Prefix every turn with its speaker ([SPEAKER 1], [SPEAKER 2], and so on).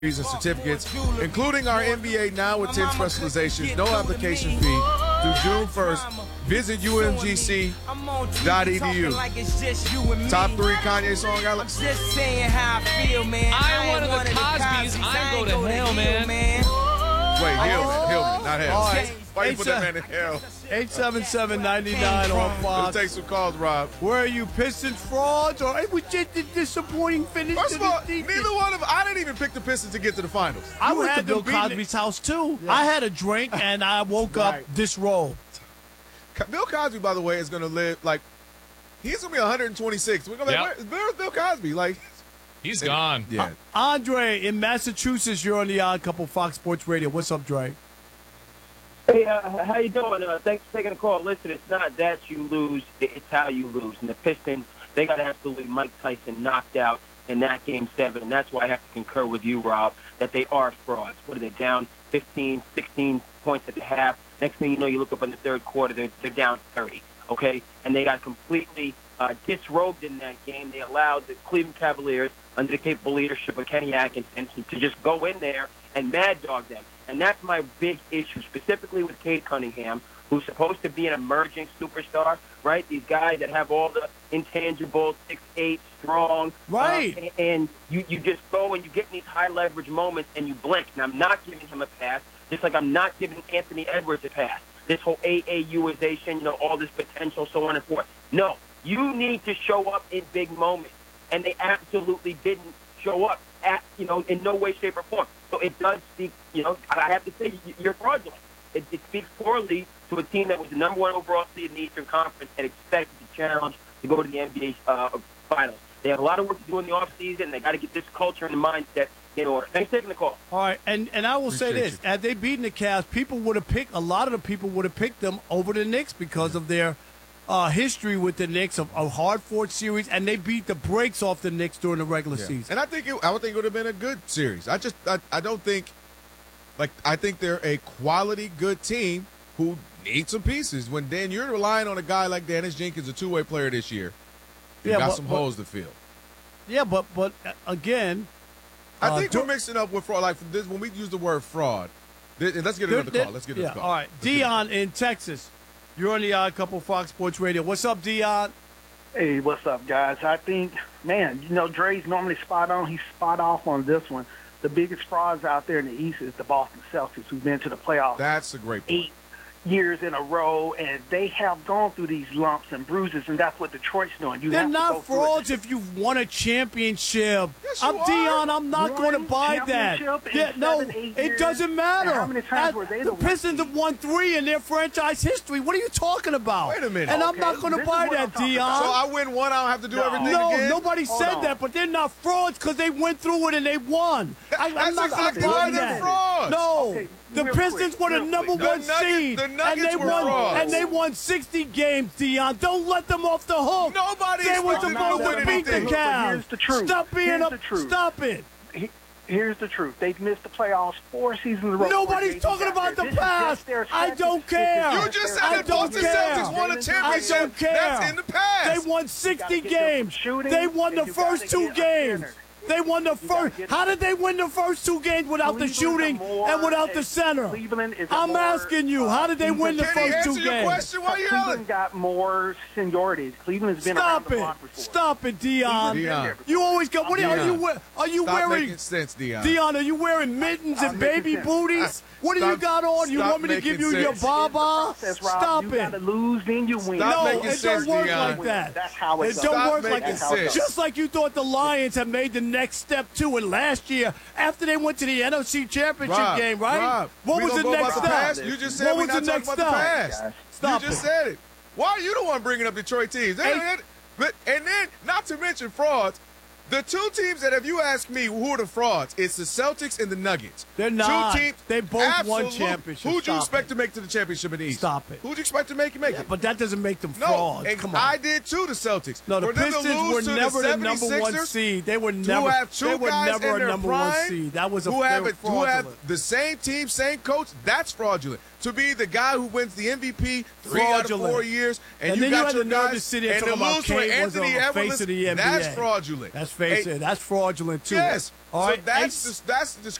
[SPEAKER 1] and certificates, including our MBA Now with 10 specializations, no application fee through June 1st. Visit umgc.edu. Top 3 Kanye song, Alex?
[SPEAKER 2] Just saying how I feel, man.
[SPEAKER 3] I'm one of the Cosbys. I go to hell, man.
[SPEAKER 1] Wait, Hillman, not hell.
[SPEAKER 4] All right.
[SPEAKER 1] Why you put that man in hell?
[SPEAKER 4] 877-99 on Fox.
[SPEAKER 1] Let's take some calls, Rob.
[SPEAKER 4] Where are you, Pistons frauds, or it was just a disappointing finish
[SPEAKER 1] First
[SPEAKER 4] to
[SPEAKER 1] of all,
[SPEAKER 4] the season?
[SPEAKER 1] neither one of them. I didn't even pick the Pistons to get to the finals.
[SPEAKER 4] I
[SPEAKER 5] You
[SPEAKER 4] went to
[SPEAKER 5] had
[SPEAKER 4] Bill
[SPEAKER 5] them beating
[SPEAKER 4] Cosby's house, too. Yeah. I had a drink, and I woke up disrobed.
[SPEAKER 1] Bill Cosby, by the way, is going to live, like, he's going to be 126. We're going to be like, where's Bill Cosby? Like,
[SPEAKER 3] he's gone.
[SPEAKER 1] Yeah.
[SPEAKER 4] Andre, in Massachusetts, you're on the Odd Couple Fox Sports Radio. What's up, Dre?
[SPEAKER 6] Hey, how you doing? Thanks for taking the call. Listen, it's not that you lose, it's how you lose. And the Pistons, they got absolutely Mike Tyson knocked out in that Game 7, and that's why I have to concur with you, Rob, that they are frauds. What are they, down 15, 16 points at the half? Next thing you know, you look up in the third quarter, they're down 30, okay? And they got completely disrobed in that game. They allowed the Cleveland Cavaliers, under the capable leadership of Kenny Atkinson, to just go in there and mad dog them. And that's my big issue, specifically with Cade Cunningham, who's supposed to be an emerging superstar, right? These guys that have all the intangibles, 6'8", strong.
[SPEAKER 4] Right.
[SPEAKER 6] And you just go and you get in these high-leverage moments and you blink. And I'm not giving him a pass, just like I'm not giving Anthony Edwards a pass. This whole AAUization, all this potential, so on and forth. No, you need to show up in big moments. And they absolutely didn't show up in no way, shape, or form. So it does speak, I have to say, you're fraudulent. It speaks poorly to a team that was the number 1 overall seed in the Eastern Conference and expected to challenge to go to the NBA Finals. They have a lot of work to do in the offseason, and they got to get this culture and the mindset in order. Thanks for taking the call.
[SPEAKER 4] All right, and I will say this. Had they beaten the Cavs, a lot of the people would have picked them over the Knicks because of their history with the Knicks of hard-fought series, and they beat the brakes off the Knicks during the regular season.
[SPEAKER 1] And I would think it would have been a good series. I don't think, I think they're a quality good team who needs some pieces. When you're relying on a guy like Dennis Jenkins, a two-way player this year, you got some holes to fill.
[SPEAKER 4] Yeah, but again,
[SPEAKER 1] I think we're mixing up with fraud. Like this, when we use the word fraud, let's get another call. Let's get another call.
[SPEAKER 4] All right, Dion in Texas. You're on the Odd Couple Fox Sports Radio. What's up, Dion?
[SPEAKER 5] Hey, what's up, guys? I think, Dre's normally spot on. He's spot off on this one. The biggest frauds out there in the East is the Boston Celtics, who've been to the playoffs.
[SPEAKER 1] That's a great point.
[SPEAKER 5] 8 years in a row, and they have gone through these lumps and bruises, and that's what Detroit's doing.
[SPEAKER 4] They're not frauds if you've won a championship.
[SPEAKER 1] Yes,
[SPEAKER 4] I'm Dion. I'm not going to buy that. Yeah, no, it doesn't matter.
[SPEAKER 5] How many times were they
[SPEAKER 4] the Pistons have won 3 in their franchise history. What are you talking about?
[SPEAKER 1] Wait a minute.
[SPEAKER 4] And I'm not going to buy that, Dion.
[SPEAKER 1] So I win one, I don't have to do everything again?
[SPEAKER 4] No, nobody said that, but they're not frauds because they went through it and they won. I'm not going to buy that.
[SPEAKER 1] Frauds.
[SPEAKER 4] No.
[SPEAKER 5] Okay.
[SPEAKER 4] The Pistons were the number 1 seed,
[SPEAKER 1] the Nuggets were frauds.
[SPEAKER 4] and they won 60 games, Dion. Don't let them off the hook.
[SPEAKER 1] Nobody
[SPEAKER 4] They were
[SPEAKER 1] expected
[SPEAKER 4] supposed
[SPEAKER 1] them
[SPEAKER 4] to
[SPEAKER 1] to
[SPEAKER 4] beat the
[SPEAKER 1] win anything.
[SPEAKER 4] Cavs.
[SPEAKER 5] Here's the truth.
[SPEAKER 4] Stop being
[SPEAKER 5] Here's
[SPEAKER 4] up.
[SPEAKER 5] the truth.
[SPEAKER 4] Stop it.
[SPEAKER 5] Here's the truth. They've missed the playoffs 4 seasons in a row.
[SPEAKER 4] Nobody's talking about the past. I don't care.
[SPEAKER 1] You just said
[SPEAKER 4] I
[SPEAKER 1] that
[SPEAKER 4] don't
[SPEAKER 1] Boston
[SPEAKER 4] care.
[SPEAKER 1] Celtics won a championship.
[SPEAKER 4] I don't care.
[SPEAKER 1] That's in the past.
[SPEAKER 4] They won 60
[SPEAKER 5] You gotta get
[SPEAKER 4] games.
[SPEAKER 5] them shooting,
[SPEAKER 4] They won the
[SPEAKER 5] and you gotta
[SPEAKER 4] first 2
[SPEAKER 5] get a
[SPEAKER 4] games.
[SPEAKER 5] center.
[SPEAKER 4] They won the first. How did they win the first 2 games without the shooting and without the center? I'm asking you, how did they win the first 2
[SPEAKER 1] Answer your
[SPEAKER 4] games?
[SPEAKER 1] question while you're
[SPEAKER 5] Cleveland got more seniority. Cleveland's been around the block before.
[SPEAKER 4] Stop it, Dion.
[SPEAKER 1] Dion.
[SPEAKER 4] You always got. What are you
[SPEAKER 1] Stop
[SPEAKER 4] wearing?
[SPEAKER 1] making sense, Dion.
[SPEAKER 4] Dion, are you wearing mittens and baby booties? What do you got on? You want me to give you your baba? Stop
[SPEAKER 5] You
[SPEAKER 4] it.
[SPEAKER 5] gotta lose, then you win.
[SPEAKER 1] Stop
[SPEAKER 4] No,
[SPEAKER 1] making
[SPEAKER 4] it
[SPEAKER 1] sense,
[SPEAKER 4] don't work
[SPEAKER 1] Dion.
[SPEAKER 4] like that.
[SPEAKER 5] That's how it
[SPEAKER 4] It
[SPEAKER 5] goes.
[SPEAKER 4] don't
[SPEAKER 1] Stop
[SPEAKER 4] work like
[SPEAKER 1] making
[SPEAKER 4] that.
[SPEAKER 1] sense.
[SPEAKER 4] Just like you thought the Lions had made the next step too, and last year after they went to the NFC Championship game, right?
[SPEAKER 1] Rob,
[SPEAKER 4] what
[SPEAKER 1] we
[SPEAKER 4] was the
[SPEAKER 1] gonna go
[SPEAKER 4] next
[SPEAKER 1] about the
[SPEAKER 4] step?
[SPEAKER 1] past? You just said
[SPEAKER 4] what
[SPEAKER 1] we're
[SPEAKER 4] was
[SPEAKER 1] not
[SPEAKER 4] the
[SPEAKER 1] talking
[SPEAKER 4] next
[SPEAKER 1] about the
[SPEAKER 4] step?
[SPEAKER 1] past.
[SPEAKER 4] Stop
[SPEAKER 1] You just
[SPEAKER 4] it.
[SPEAKER 1] said it. Why are you the one bringing up Detroit teams? And then, not to mention frauds, the 2 teams that, if you ask me who are the frauds, it's the Celtics and the Nuggets.
[SPEAKER 4] They're not.
[SPEAKER 1] 2 teams.
[SPEAKER 4] They both won
[SPEAKER 1] Absolute.
[SPEAKER 4] championships.
[SPEAKER 1] Who'd you
[SPEAKER 4] Stop
[SPEAKER 1] expect
[SPEAKER 4] it.
[SPEAKER 1] to make to the championship in the East?
[SPEAKER 4] Stop it.
[SPEAKER 1] Who'd you expect to make it?
[SPEAKER 4] Yeah, but that doesn't make them
[SPEAKER 1] No,
[SPEAKER 4] frauds.
[SPEAKER 1] and
[SPEAKER 4] Come on.
[SPEAKER 1] I did too, the Celtics.
[SPEAKER 4] No, the
[SPEAKER 1] For them to
[SPEAKER 4] Pistons
[SPEAKER 1] lose
[SPEAKER 4] were
[SPEAKER 1] to
[SPEAKER 4] never the number 1
[SPEAKER 1] 76ers,
[SPEAKER 4] seed. They were
[SPEAKER 1] who
[SPEAKER 4] never.
[SPEAKER 1] have 2
[SPEAKER 4] They were
[SPEAKER 1] guys
[SPEAKER 4] never
[SPEAKER 1] in
[SPEAKER 4] a
[SPEAKER 1] their
[SPEAKER 4] number
[SPEAKER 1] prime,
[SPEAKER 4] 1 seed. That was a
[SPEAKER 1] who have
[SPEAKER 4] fraudulent.
[SPEAKER 1] the same team, same coach. That's fraudulent. To be the guy who wins the MVP 3 out of 4 years, and you
[SPEAKER 4] then you
[SPEAKER 1] got
[SPEAKER 4] had
[SPEAKER 1] your
[SPEAKER 4] the nerve to
[SPEAKER 1] guys,
[SPEAKER 4] sit here
[SPEAKER 1] and
[SPEAKER 4] talking
[SPEAKER 1] to
[SPEAKER 4] about
[SPEAKER 1] lose with
[SPEAKER 4] Kane was
[SPEAKER 1] Anthony
[SPEAKER 4] on the face
[SPEAKER 1] Edwards,
[SPEAKER 4] of the NBA.
[SPEAKER 1] that's fraudulent.
[SPEAKER 4] That's face it. That's fraudulent too.
[SPEAKER 1] Yes.
[SPEAKER 4] All
[SPEAKER 1] so
[SPEAKER 4] right.
[SPEAKER 1] that's the